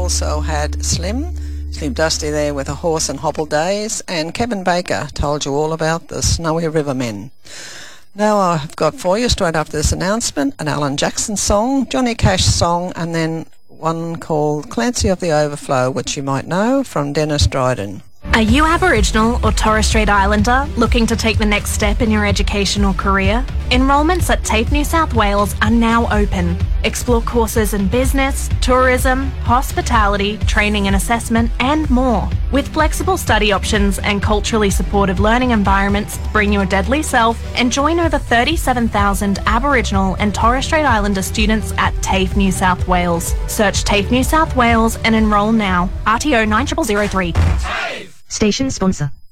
also had Slim Dusty there with A Horse and Hobble Days, and Kevin Baker told you all about the Snowy River Men. Now I've got for you, straight after this announcement, an Alan Jackson song, Johnny Cash song, and then one called Clancy of the Overflow, which you might know from Dennis Dryden. Are you Aboriginal or Torres Strait Islander looking to take the next step in your education or career? Enrolments at TAFE New South Wales are now open. Explore courses in business, tourism, hospitality, training and assessment, and more. With flexible study options and culturally supportive learning environments, bring your deadly self and join over 37,000 Aboriginal and Torres Strait Islander students at TAFE New South Wales. Search TAFE New South Wales and enrol now. RTO 9003. Station sponsor.